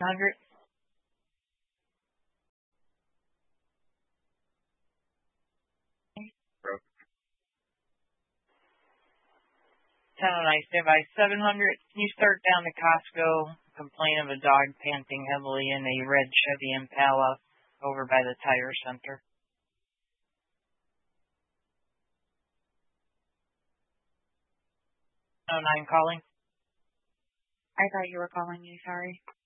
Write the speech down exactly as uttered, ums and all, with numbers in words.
hundred. ten oh nine, stand by. seven hundred. Can you start down to Costco? Complain of a dog panting heavily in a red Chevy Impala over by the tire center. oh nine calling. I thought you were calling me, sorry.